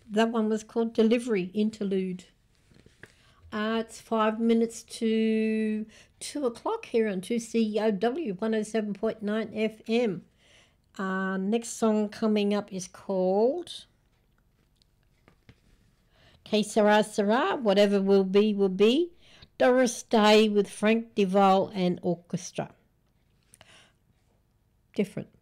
That one was called Delivery Interlude. It's 5 minutes to 2 o'clock here on 2COW 107.9 FM. Next song coming up is called Que Sera Sera, Whatever Will Be Will Be. Doris Day with Frank Duval and orchestra. Different.